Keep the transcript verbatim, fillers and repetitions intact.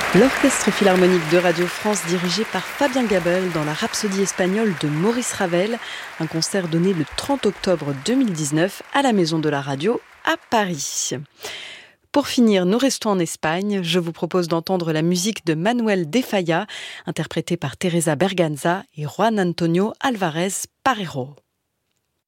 L'Orchestre Philharmonique de Radio France dirigé par Fabien Gabel dans la Rhapsodie espagnole de Maurice Ravel, un concert donné le trente octobre deux mille dix-neuf à la Maison de la Radio à Paris. Pour finir, nous restons en Espagne. Je vous propose d'entendre la musique de Manuel de Falla, interprétée par Teresa Berganza et Juan Antonio Álvarez Parero.